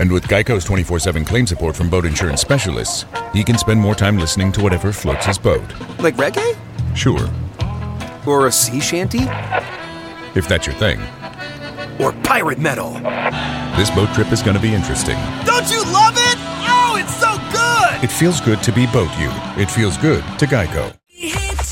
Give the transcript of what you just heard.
And with Geico's 24/7 claim support from boat insurance specialists, he can spend more time listening to whatever floats his boat. Like reggae? Sure. Or a sea shanty? If that's your thing. Or pirate metal? This boat trip is going to be interesting. Don't you love it? Oh, it's so good! It feels good to be Boat You. It feels good to Geico.